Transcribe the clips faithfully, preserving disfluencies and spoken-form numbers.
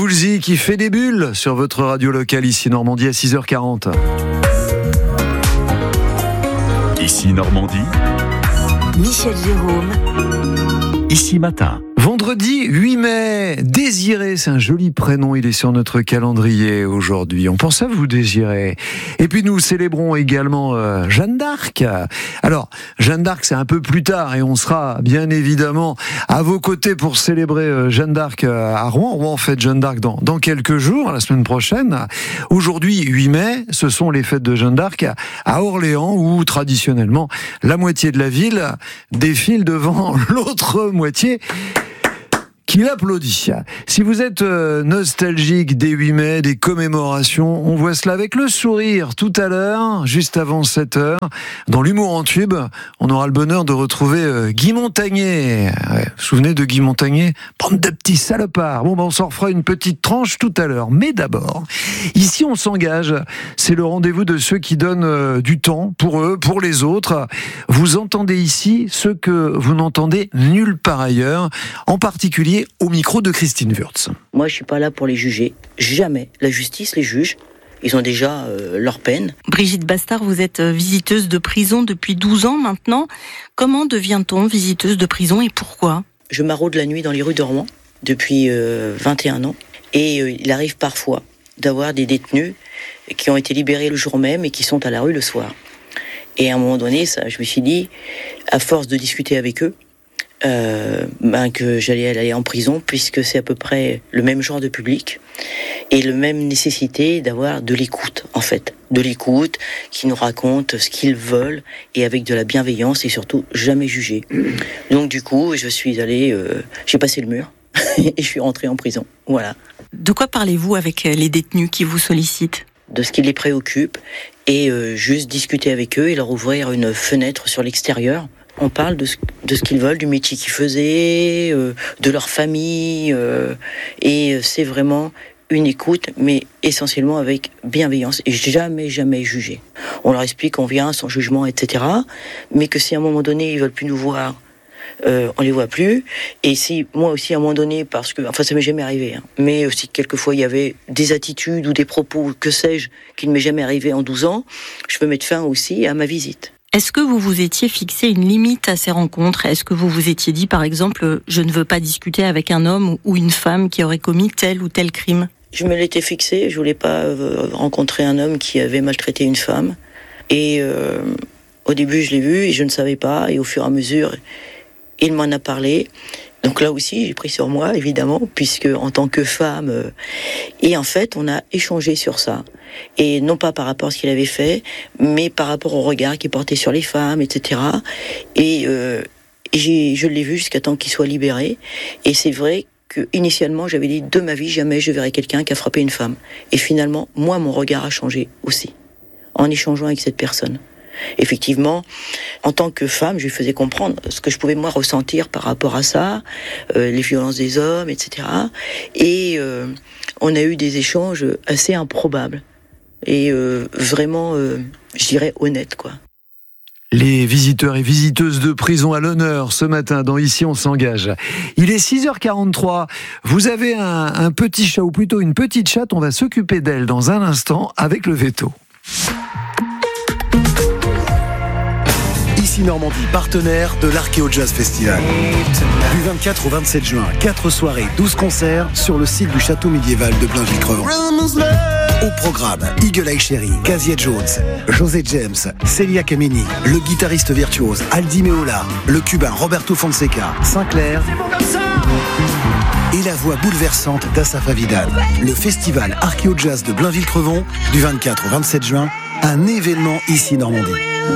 Woolsey qui fait des bulles sur votre radio locale ici Normandie à six heures quarante. Ici Normandie. Michel Jérôme. Ici Matin. Vendredi huit mai, Désiré, c'est un joli prénom, il est sur notre calendrier aujourd'hui. On pense à vous, Désiré. Et puis nous célébrons également euh, Jeanne d'Arc. Alors, Jeanne d'Arc, c'est un peu plus tard et on sera bien évidemment à vos côtés pour célébrer euh, Jeanne d'Arc euh, à Rouen. Rouen fête Jeanne d'Arc dans, dans quelques jours, la semaine prochaine. Aujourd'hui, huit mai, ce sont les fêtes de Jeanne d'Arc à Orléans où traditionnellement la moitié de la ville défile devant l'autre moitié qui l'applaudit. Si vous êtes euh, nostalgique des huit mai, des commémorations, on voit cela avec le sourire tout à l'heure, juste avant sept heures. Dans l'humour en tube, on aura le bonheur de retrouver euh, Guy Montagnier. Ouais, vous vous souvenez de Guy Montagnier ? Bande de petits salopards. Bon, ben, on s'en refera une petite tranche tout à l'heure. Mais d'abord, ici on s'engage. C'est le rendez-vous de ceux qui donnent euh, du temps pour eux, pour les autres. Vous entendez ici ce que vous n'entendez nulle part ailleurs, en particulier au micro de Christine Wurtz. Moi, je suis pas là pour les juger. Jamais. La justice les juge. Ils ont déjà euh, leur peine. Brigitte Bastard, vous êtes visiteuse de prison depuis douze ans maintenant. Comment devient-on visiteuse de prison et pourquoi ? Je maraude la nuit dans les rues de Rouen depuis euh, vingt et un ans. Et euh, il arrive parfois d'avoir des détenus qui ont été libérés le jour même et qui sont à la rue le soir. Et à un moment donné, ça, je me suis dit, à force de discuter avec eux, Euh, ben que j'allais aller en prison puisque c'est à peu près le même genre de public et le même nécessité d'avoir de l'écoute en fait, de l'écoute qui nous raconte ce qu'ils veulent et avec de la bienveillance et surtout jamais juger. Donc du coup je suis allé, euh, j'ai passé le mur et je suis rentré en prison. Voilà. De quoi parlez-vous avec les détenus qui vous sollicitent ? De ce qui les préoccupe et euh, juste discuter avec eux et leur ouvrir une fenêtre sur l'extérieur. On parle de ce, de ce qu'ils veulent, du métier qu'ils faisaient, euh, de leur famille, euh, et c'est vraiment une écoute, mais essentiellement avec bienveillance et jamais, jamais juger. On leur explique qu'on vient sans jugement, et cetera, mais que si à un moment donné ils veulent plus nous voir, euh, on les voit plus. Et si moi aussi à un moment donné, parce que, enfin ça m'est jamais arrivé, hein, mais aussi quelquefois il y avait des attitudes ou des propos, que sais-je, qui ne m'est jamais arrivé en douze ans, je peux mettre fin aussi à ma visite. Est-ce que vous vous étiez fixé une limite à ces rencontres ? Est-ce que vous vous étiez dit, par exemple, je ne veux pas discuter avec un homme ou une femme qui aurait commis tel ou tel crime ? Je me l'étais fixé, je voulais pas euh, rencontrer un homme qui avait maltraité une femme. Et euh, au début, je l'ai vu et je ne savais pas. Et au fur et à mesure, il m'en a parlé. Donc là aussi, j'ai pris sur moi, évidemment, puisque en tant que femme... Euh, et en fait, on a échangé sur ça. Et non pas par rapport à ce qu'il avait fait, mais par rapport au regard qu'il portait sur les femmes, et cetera. Et, euh, et j'ai, je l'ai vu jusqu'à temps qu'il soit libéré. Et c'est vrai que initialement, j'avais dit, de ma vie, jamais je verrai quelqu'un qui a frappé une femme. Et finalement, moi, mon regard a changé aussi, en échangeant avec cette personne. Effectivement, en tant que femme, je lui faisais comprendre ce que je pouvais moi ressentir par rapport à ça, euh, les violences des hommes, et cetera. Et euh, on a eu des échanges assez improbables et euh, vraiment, euh, je dirais, honnêtes, quoi. Les visiteurs et visiteuses de prison à l'honneur ce matin dans Ici on s'engage. Il est six heures quarante-trois. Vous avez un, un petit chat ou plutôt une petite chatte. On va s'occuper d'elle dans un instant avec le veto. Ici Normandie, partenaire de l'Archéo Jazz Festival. Du vingt-quatre au vingt-sept juin, quatre soirées, douze concerts sur le site du château médiéval de Blainville-Crevant. Au programme, Eagle Eye Cherry, Casia Jones, José James, Celia Kameni, le guitariste virtuose Aldi Meola, le cubain Roberto Fonseca, Sinclair et la voix bouleversante d'Assaf Avidan. Le festival Archéo Jazz de Blainville-Crevant, du vingt-quatre au vingt-sept juin, un événement ici Normandie.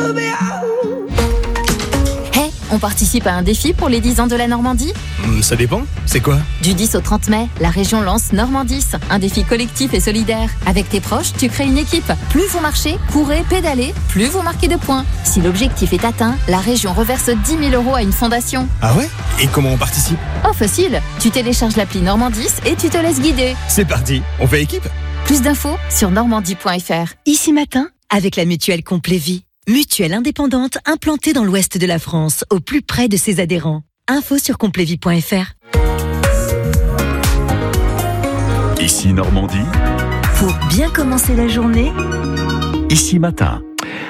On participe à un défi pour les dix ans de la Normandie ? mmh, Ça dépend, c'est quoi ? Du dix au trente mai, la région lance Normandis, un défi collectif et solidaire. Avec tes proches, tu crées une équipe. Plus vous marchez, courez, pédalez, plus vous marquez de points. Si l'objectif est atteint, la région reverse dix mille euros à une fondation. Ah ouais ? Et comment on participe ? Oh facile, tu télécharges l'appli Normandis et tu te laisses guider. C'est parti, on fait équipe ? Plus d'infos sur normandie point f r. Ici Matin, avec la mutuelle Complet Vie. Mutuelle indépendante implantée dans l'ouest de la France, au plus près de ses adhérents. Info sur complet vie point f r. Ici Normandie, Pour bien commencer la journée, Ici Matin.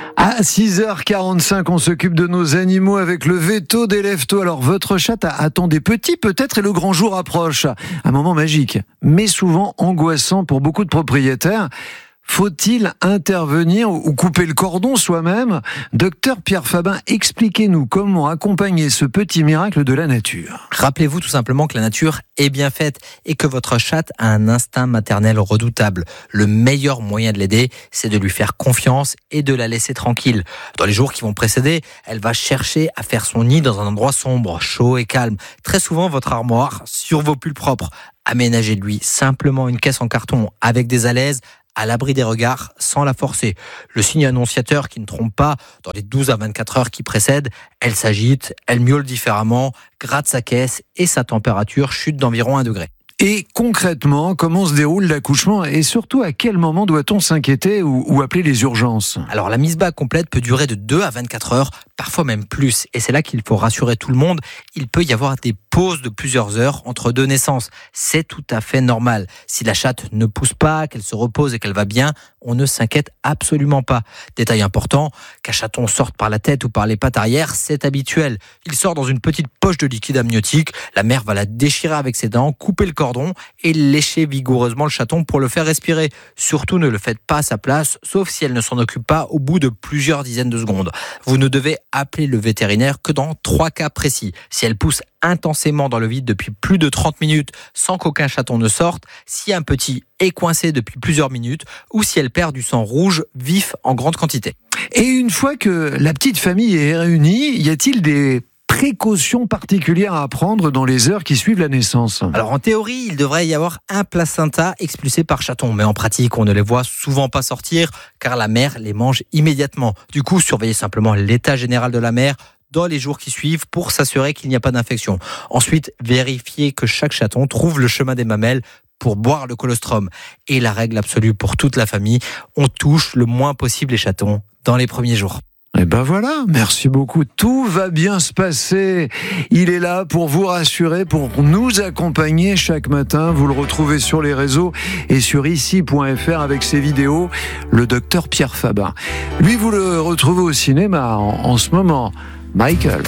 À six heures quarante-cinq, on s'occupe de nos animaux avec le veto des lève-tôt. Alors, votre chat attend des petits peut-être et le grand jour approche. Un moment magique, mais souvent angoissant pour beaucoup de propriétaires. Faut-il intervenir ou couper le cordon soi-même ? Docteur Pierre Fabin, expliquez-nous comment accompagner ce petit miracle de la nature. Rappelez-vous tout simplement que la nature est bien faite et que votre chatte a un instinct maternel redoutable. Le meilleur moyen de l'aider, c'est de lui faire confiance et de la laisser tranquille. Dans les jours qui vont précéder, elle va chercher à faire son nid dans un endroit sombre, chaud et calme. Très souvent, votre armoire sur vos pulls propres. Aménagez-lui simplement une caisse en carton avec des alaises, à l'abri des regards, sans la forcer. Le signe annonciateur qui ne trompe pas, dans les douze à vingt-quatre heures qui précèdent, elle s'agite, elle miaule différemment, gratte sa caisse et sa température chute d'environ un degré. Et concrètement, comment se déroule l'accouchement et surtout à quel moment doit-on s'inquiéter ou, ou appeler les urgences ? Alors la mise bas complète peut durer de deux à vingt-quatre heures, parfois même plus. Et c'est là qu'il faut rassurer tout le monde. Il peut y avoir des pauses de plusieurs heures entre deux naissances. C'est tout à fait normal. Si la chatte ne pousse pas, qu'elle se repose et qu'elle va bien, on ne s'inquiète absolument pas. Détail important, qu'un chaton sorte par la tête ou par les pattes arrière, c'est habituel. Il sort dans une petite poche de liquide amniotique. La mère va la déchirer avec ses dents, couper le cordon et lécher vigoureusement le chaton pour le faire respirer. Surtout ne le faites pas à sa place, sauf si elle ne s'en occupe pas au bout de plusieurs dizaines de secondes. Vous ne devez appeler le vétérinaire que dans trois cas précis. Si elle pousse intensément dans le vide depuis plus de trente minutes sans qu'aucun chaton ne sorte, si un petit est coincé depuis plusieurs minutes ou si elle perd du sang rouge vif en grande quantité. Et une fois que la petite famille est réunie, y a-t-il des précautions particulières à prendre dans les heures qui suivent la naissance ? Alors en théorie, il devrait y avoir un placenta expulsé par chaton, mais en pratique, on ne les voit souvent pas sortir car la mère les mange immédiatement. Du coup, surveillez simplement l'état général de la mère dans les jours qui suivent pour s'assurer qu'il n'y a pas d'infection. Ensuite, vérifiez que chaque chaton trouve le chemin des mamelles pour boire le colostrum. Et la règle absolue pour toute la famille, on touche le moins possible les chatons dans les premiers jours. Eh ben voilà, merci beaucoup. Tout va bien se passer. Il est là pour vous rassurer, pour nous accompagner chaque matin. Vous le retrouvez sur les réseaux et sur ici point f r avec ses vidéos. Le docteur Pierre Fabin. Lui, vous le retrouvez au cinéma en, en ce moment. Michael.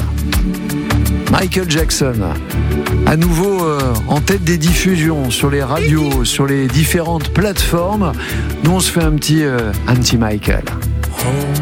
Michael Jackson. À nouveau euh, en tête des diffusions sur les radios, sur les différentes plateformes. Nous, on se fait un petit euh, anti-Michael.